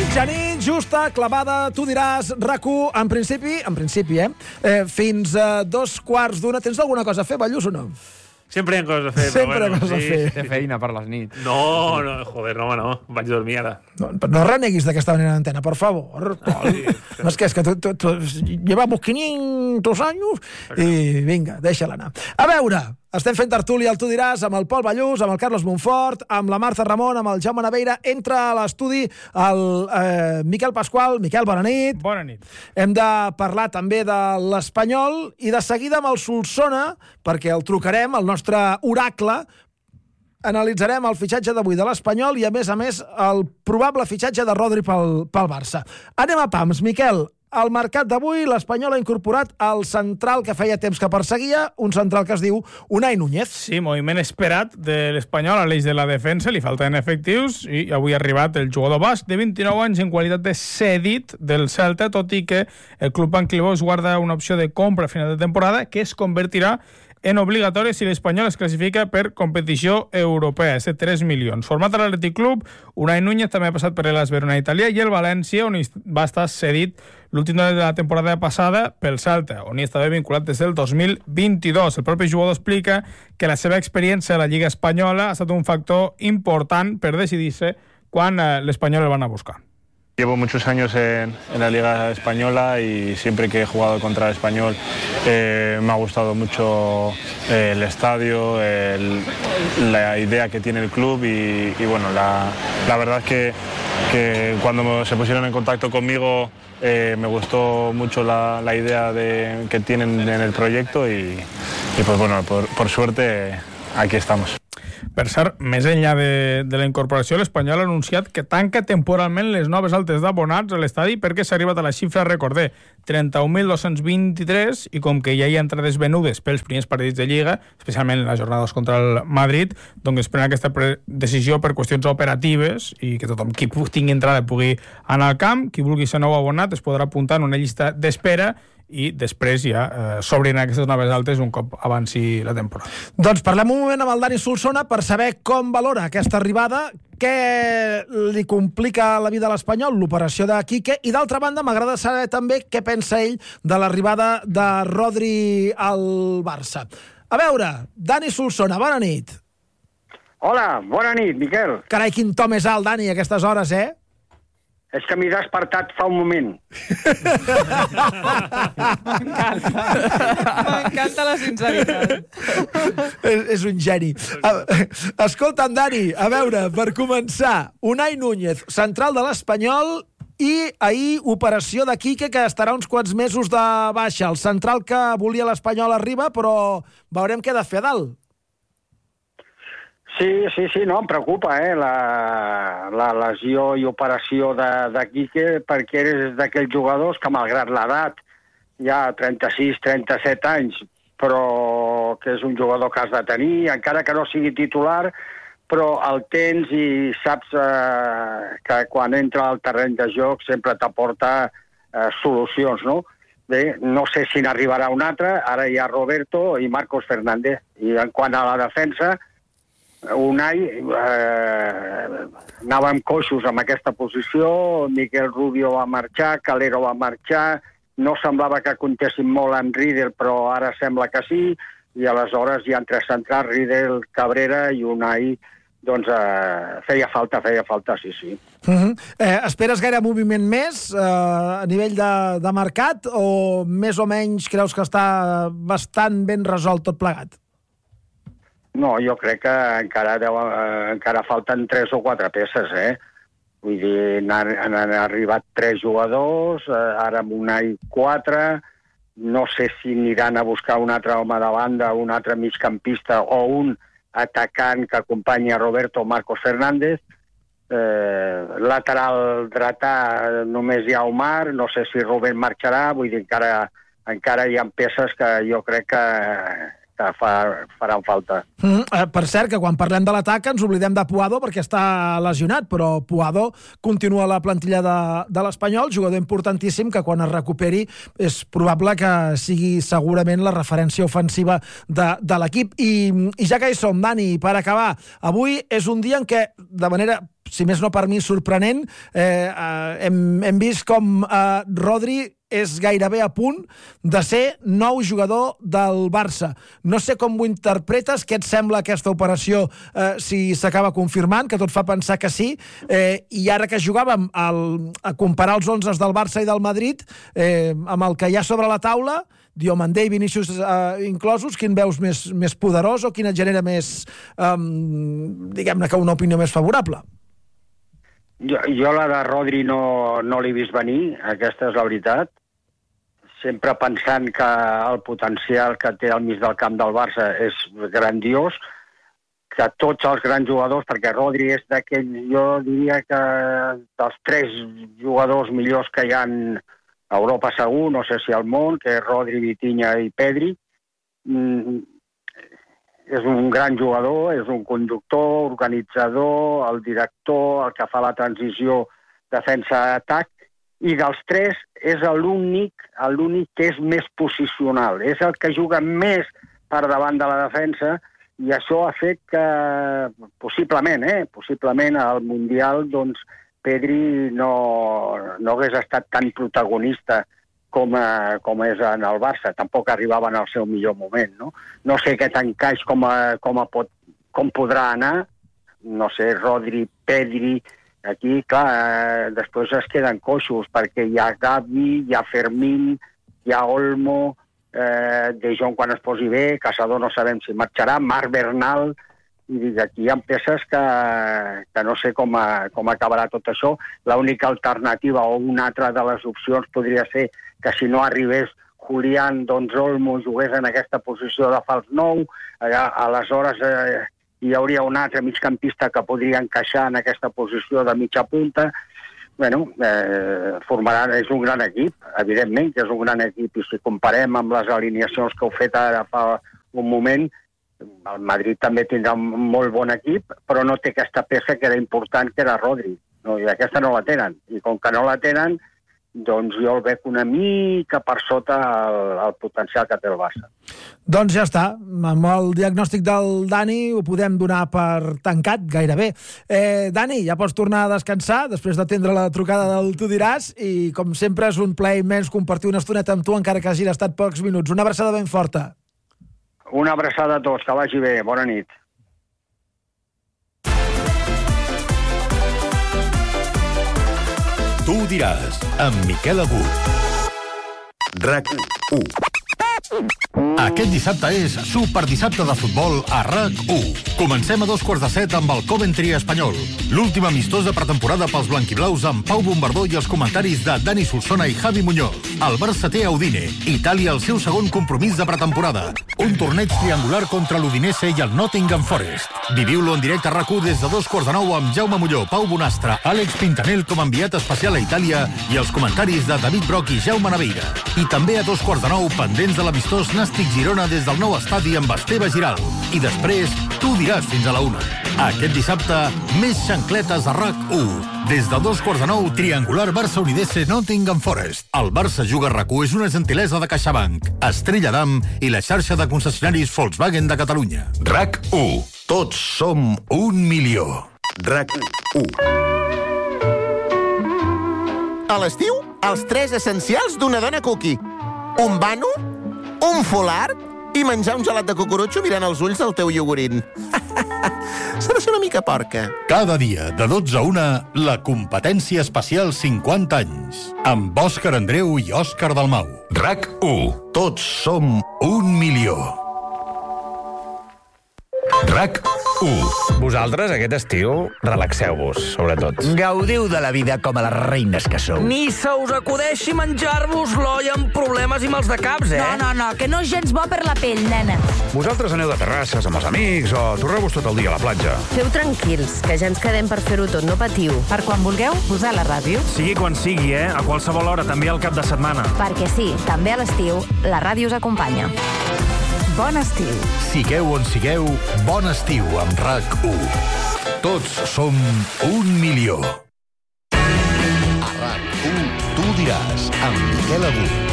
Mitjanit, justa, clavada, tu diràs, RAC1, en principi, fins a 2:15. Tens alguna cosa a fer, Ballús, o no? Sempre hi ha coses a fer. Sempre hi ha coses a fer. Té feina per les nits. No, joder, no. Vaig dormir ara. No reneguis d'aquesta manera d'antena, por favor. No, es que llevamos 500 años i vinga, deixa-la anar. A veure, estem fent tertúlia al Tu diràs amb el Pol Ballús, amb el Carlos Montfort, amb la Marta Ramon, amb el Jaume Naveira. Entra a l'estudi el Miquel Pasqual. Miquel, bona nit. Bona nit. Hem de parlar també de l'Espanyol i de seguida amb el Solsona, perquè el trucarem, el nostre oracle. Analitzarem el fitxatge d'avui de l'Espanyol i, a més, el probable fitxatge de Rodri pel Barça. Anem a pams. Miquel, al mercat d'avui l'Espanyol ha incorporat el central que feia temps que perseguia, un central que es diu Unai Núñez. Sí, moviment esperat de l'Espanyol a l'eix de la defensa, li falten efectius i avui ha arribat el jugador basc de 29 anys en qualitat de cedit del Celta, tot i que el club banquilibó es guarda una opció de compra a final de temporada que es convertirà en obligatori si l'Espanyol es classifica per competició europea, és de 3 milions. Format a l'Atlètic Club, Unai Núñez també ha passat per l'Hellas Verona italià i el València, on va estar cedit l'últim de la temporada passada pel Celta, on hi estava vinculat des del 2022. El propi jugador explica que la seva experiència a la Lliga Espanyola ha estat un factor important per decidir-se quan l'Espanyol el van a buscar. Llevo muchos años en la Liga Española y siempre que he jugado contra el Español me ha gustado mucho el estadio, la idea que tiene el club y bueno, la verdad es que cuando se pusieron en contacto conmigo me gustó mucho la idea que tienen en el proyecto y pues bueno, por suerte aquí estamos. Per cert, més enllà de la incorporació, l'Espanyol ha anunciat que tanca temporalment les noves altes d'abonats a l'estadi perquè s'ha arribat a la xifra, recordé, 31.223, i com que ja hi ha entrades venudes pels primers partits de Lliga, especialment en les jornades contra el Madrid, doncs es pren aquesta decisió per qüestions operatives i que tothom qui tingui entrada pugui anar al camp, qui vulgui ser nou abonat es podrà apuntar en una llista d'espera i després ja s'obrin aquestes noves altes un cop avanci la temporada. Doncs parlem un moment amb el Dani Solsona per saber com valora aquesta arribada, què li complica la vida a l'Espanyol, l'operació de Quique, i d'altra banda m'agrada saber també què pensa ell de l'arribada de Rodri al Barça. A veure, Dani Solsona, bona nit. Hola, bona nit, Miquel. Carai, quin to més alt, Dani, a aquestes hores, eh? És que m'he despertat fa un moment. M'encanta la sinceritat. És un geni. Escolta'm, Dani, a veure, per començar, Unai Núñez, central de l'Espanyol, i ahir operació de Quique, que estarà uns quants mesos de baixa. El central que volia l'Espanyol arriba, però veurem què ha de fer a dalt. Sí, no, em preocupa, la lesió i operació de Quique, perquè eres d'aquells jugadors que, malgrat l'edat, ja 36-37 anys, però que és un jugador que has de tenir, encara que no sigui titular, però el tens i saps que quan entra al terreny de joc sempre t'aporta solucions, no? Bé, no sé si n'arribarà un altre, ara hi ha Roberto i Marcos Fernández, i en quant a la defensa, Unai anàvem coixos amb aquesta posició, Miquel Rubio va marxar, Calero va marxar, no semblava que comptessin molt amb Riedel, però ara sembla que sí, i aleshores hi ha tres centrals, Riedel, Cabrera i Unai, doncs feia falta, sí. Esperes gaire moviment més a nivell de mercat o més o menys creus que està bastant ben resolt tot plegat? No, jo crec que encara falten 3 o 4 peces, Vull dir, han arribat 3 jugadors, ara amb Unai 4, no sé si aniran a buscar un altre home de banda, un altre migcampista o un atacant que acompanyi a Roberto o Marcos Fernández. Lateral dretà només hi ha Omar, no sé si Rubén marxarà, vull dir, encara hi ha peces que jo crec que que faran falta. Per cert, que quan parlem de l'atac ens oblidem de Puado perquè està lesionat, però Puado continua a la plantilla de l'Espanyol, jugador importantíssim que quan es recuperi és probable que sigui segurament la referència ofensiva de l'equip. I ja que hi som, Dani, per acabar, avui és un dia en què, de manera, si més no per mi, sorprenent, hem vist com Rodri és gairebé a punt de ser nou jugador del Barça. No sé com ho interpretes, què et sembla aquesta operació, si s'acaba confirmant, que tot fa pensar que sí, i ara que jugàvem a comparar els 11 del Barça i del Madrid, amb el que hi ha sobre la taula, Diomandé i Vinícius inclosos, quin veus més poderós o quin et genera més, diguem-ne que una opinió més favorable? Jo la de Rodri no l'he vist venir, aquesta és la veritat. Sempre pensant que el potencial que té al mig del camp del Barça és grandiós, que tots els grans jugadors, perquè Rodri és d'aquell, jo diria que dels 3 jugadors millors que hi ha a Europa segur, no sé si al món, que és Rodri, Vitinha i Pedri, és un gran jugador, és un conductor, organitzador, el director, el que fa la transició defensa-atac, i dels 3 és l'únic que és més posicional. És el que juga més per davant de la defensa i això ha fet que, possiblement al Mundial, doncs, Pedri no hagués estat tan protagonista com és en el Barça. Tampoc arribava en el seu millor moment, no? No sé aquest encaix com podrà anar. No sé, Rodri, Pedri. Aquí, clar, després es queden coixos, perquè hi ha Gavi, hi ha Fermín, hi ha Olmo, De Jong quan es posi bé, Caçador no sabem si marxarà, Marc Bernal, i aquí hi ha peces que no sé com acabarà tot això. L'única alternativa o una altra de les opcions podria ser que si no arribés Julián, doncs Olmo jugués en aquesta posició de fals 9, aleshores hi hauria un altre migcampista que podria encaixar en aquesta posició de mitja punta. Bueno, és un gran equip, evidentment que és un gran equip, i si comparem amb les alineacions que heu fet ara fa un moment, el Madrid també tindrà un molt bon equip, però no té aquesta peça que era important, que era Rodri. I aquesta no la tenen. I com que no la tenen, doncs jo el veig una mica per sota el potencial que té el Barça. Doncs ja està. Amb el diagnòstic del Dani ho podem donar per tancat, gairebé. Dani, ja pots tornar a descansar després d'atendre la trucada del Tu diràs, i com sempre és un plaer immens compartir una estoneta amb tu, encara que hagin estat pocs minuts. Una abraçada ben forta. Una abraçada a tots, que vagi bé. Bona nit. Tu diràs, amb Miquel Agut. RAC1. Aquest dissabte és Superdissabte de futbol a RAC1. Comencem a 7:15 amb el Coventry espanyol. L'últim amistós de pretemporada pels blanquiblaus amb Pau Bombardó i els comentaris de Dani Solsona i Javi Muñoz. El Barça té a Udine. Itàlia el seu segon compromís de pretemporada. Un torneig triangular contra l'Udinese i el Nottingham Forest. Viviu-lo en directe a RAC1 des de 8:45 amb Jaume Molló, Pau Bonastre, Àlex Pintanel com a enviat especial a Itàlia i els comentaris de David Broc i Jaume Naveira. I també a 2:15 pendents de l'amistós Nàstic Girona des del nou estadi amb Esteve Giral. I després, Tu diràs fins a la 1. Aquest dissabte, més xancletes a RAC1. Des de 2:15, triangular Barça-Udinese Nottingham Forest. El Barça juga a RAC1 és una gentilesa de CaixaBank, Estrella Damm i la xarxa de concessionaris Volkswagen de Catalunya. RAC1. Tots som 1.000.000. RAC1. A l'estiu, els 3 essencials d'una dona cookie. Un bano, un folard i menjar un gelat de cucurutxo mirant els ulls del teu iogurint. S'ha de ser una mica porca. Cada dia, de 12 a 1, la competència especial 50 anys. Amb Òscar Andreu i Òscar Dalmau. RAC1. Tots som 1.000.000. RAC1. Vosaltres, aquest estiu, relaxeu-vos, sobretot. Gaudiu de la vida com a les reines que sou. Ni se us acudeixi menjar-vos l'olla amb problemes i mals de caps, eh? No, que no és gens bo per la pell, nena. Vosaltres aneu de terrasses amb els amics o torreu-vos tot el dia a la platja. Feu tranquils, que ja ens quedem per fer-ho tot, no patiu. Per quan vulgueu, posar la ràdio. Sigui quan sigui, a qualsevol hora, també al cap de setmana. Perquè sí, també a l'estiu, la ràdio us acompanya. Bon estiu. Sigueu on sigueu, bon estiu amb RAC1. Tots som 1.000.000. A RAC1, tu diràs, amb Miquel Agut.